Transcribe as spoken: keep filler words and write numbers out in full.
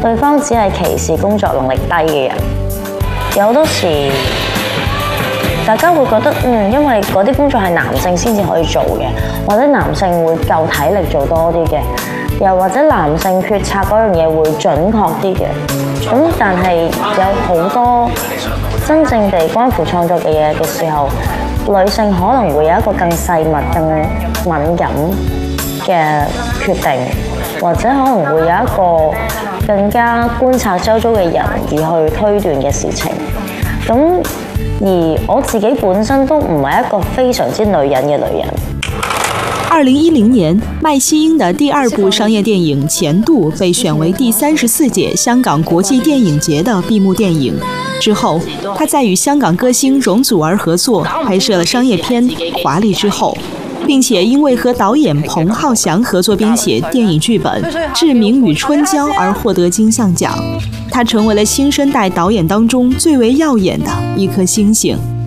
對方只係歧視工作能力低嘅人。有好多時，大家會覺得嗯，因為嗰啲工作係男性先至可以做嘅，或者男性會夠體力做多啲嘅，又或者男性決策嗰樣嘢會準確啲嘅。咁但係有好多真正地關乎創作嘅嘢嘅時候，女性可能會有一個更細密、更敏感嘅決定，或者可能會有一個更加觀察周遭嘅人而去推斷嘅事情。咁而我自己本身都唔係一個非常之女人嘅女人。 二零一零年，麦西英的第二部商业电影《前度》被选为第三十四届香港国际电影节的闭幕电影。之后，他在与香港歌星容祖儿合作拍摄了商业片《华丽之后》，并且因为和导演彭浩翔合作编写电影剧本《志明与春娇》而获得金像奖。他成为了新生代导演当中最为耀眼的一颗星星。